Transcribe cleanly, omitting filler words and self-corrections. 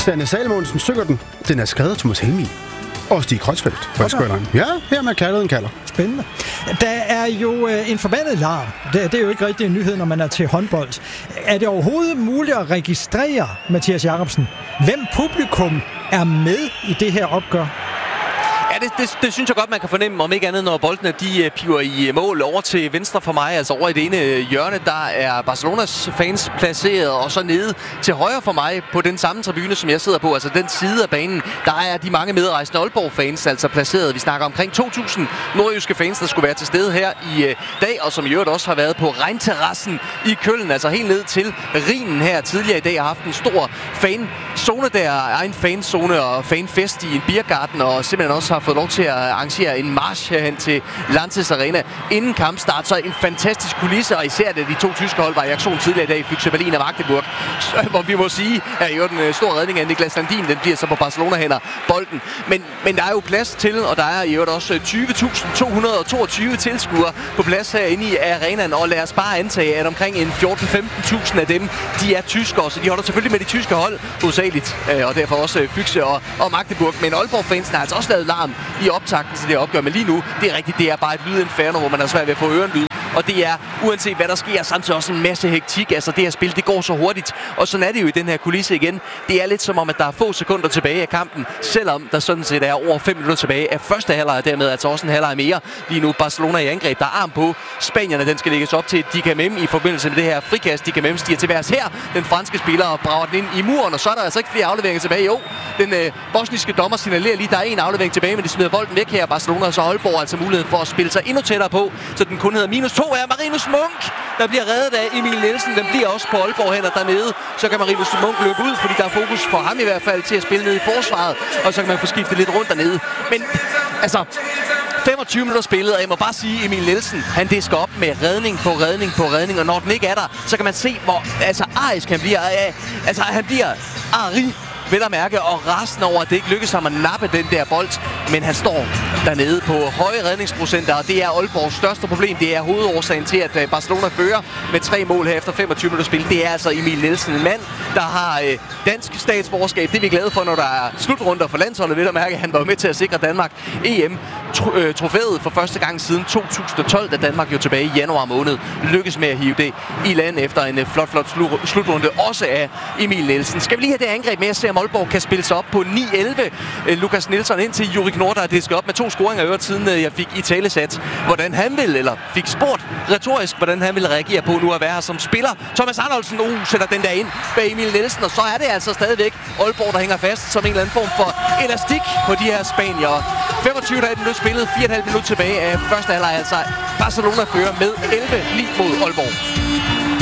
Sanne Salmonsen synger den. Den er skrevet af Thomas Helmig og Stig Kreutzfeldt fra Skølleren. Ja, her med Kærligheden kalder. Spændende. Der er jo en forbandet larm. Det er jo ikke rigtig en nyhed, når man er til håndbold. Er det overhovedet muligt at registrere, Mathias Jacobsen, hvem publikum er med i det her opgør? Ja, det synes jeg godt, man kan fornemme, om ikke andet, når boldene de piver i mål over til venstre for mig. Altså over i det ene hjørne, der er Barcelonas fans placeret, og så nede til højre for mig på den samme tribune, som jeg sidder på, altså den side af banen, der er de mange medrejsende Aalborg-fans altså placeret. Vi snakker omkring 2.000 nordjyske fans, der skulle være til stede her i dag, og som i øvrigt også har været på Rheinterrassen i Køln, altså helt ned til Rhinen her tidligere i dag, har haft en stor fanzone der, egen fanzone og fanfest i en biergarten, og simpelthen også har fået lov til at arrangere en march herhen til Lanxess Arena inden kampstart. Så en fantastisk kulisse, og især da de to tyske hold var i aktion tidligere i dag, Füchse Berlin og Magdeburg, hvor vi må sige, at jo den store redning af Niklas Landin, den bliver så på Barcelona-hænder bolden. Men der er jo plads til, og der er i øvrigt også 20.222 tilskuere på plads herinde i arenaen, og lad os bare antage, at omkring en 14-15.000 af dem, de er tyskere, så de holder selvfølgelig med de tyske hold hovedsageligt, og derfor også Füchse og Magdeburg. Men Aalborg-fansen har altså også lavet larm i optakten til det opgør, men lige nu, det er rigtigt, det er bare et lydinferno, hvor man er svært ved at få ørenlyd. Og det er, uanset hvad der sker, samtidig også en masse hektik. Altså det her spil, det går så hurtigt. Og sådan er det jo i den her kulisse igen. Det er lidt som om, at der er få sekunder tilbage af kampen, selvom der sådan set er over 5 minutter tilbage af første halvleg, og dermed altså også en halvleg mere. Lige nu Barcelona i angreb, der er arm på. Spanierne, den skal lægges op til Dicamem i forbindelse med det her frikast. Dicamem stiger til værs her. Den franske spiller og brager den ind i muren, og så er der altså ikke flere afleveringer tilbage. Jo, den bosniske dommer signalerer lige, der er en aflevering tilbage, men de smider bolden væk her. Barcelona, og så Aalborg altså mulighed for at spille sig endnu tættere på, så den kun hedder -2 er Marinus Munk, der bliver reddet af Emil Nielsen. Den bliver også på Aalborg hænder dernede. Så kan Marinus Munk løbe ud, fordi der er fokus for ham i hvert fald til at spille ned i forsvaret, og så kan man få skiftet lidt rundt dernede. Men altså 25 minutter spillet, og jeg må bare sige, Emil Nielsen, han disker op med redning på redning på redning, og når den ikke er der, så kan man se, hvor arisk han bliver. Altså han bliver vel at mærke, og resten over, at det ikke lykkes ham at nappe den der bold. Men han står dernede på høje redningsprocenter, og det er Aalborgs største problem. Det er hovedårsagen til, at Barcelona fører med 3 mål her efter 25 minutter spil. Det er altså Emil Nielsen, en mand, der har dansk statsborgerskab. Det er vi glade for, når der er slutrunder for landsholdet. Vel at mærke, han var med til at sikre Danmark EM-trofæet for første gang siden 2012, da Danmark jo tilbage i januar måned lykkes med at hive det i land efter en flot slutrunde, også af Emil Nielsen. Skal vi lige have det angreb med at se, om Aalborg kan spille sig op på 9-11. Lukas Nielsen ind til Jurik Nord, der disker op med 2 scoringer i øvrigt, siden jeg fik i talesat, hvordan han vil, eller fik spurgt retorisk, hvordan han vil reagere på nu at være her som spiller. Thomas Arnoldsen sætter den der ind bag Emil Nielsen, og så er det altså stadigvæk Aalborg, der hænger fast som en eller anden form for elastik på de her spaniere. 25 minutter spillet, 4,5 minutter tilbage af første halvleg, altså Barcelona fører med 11-9 mod Aalborg.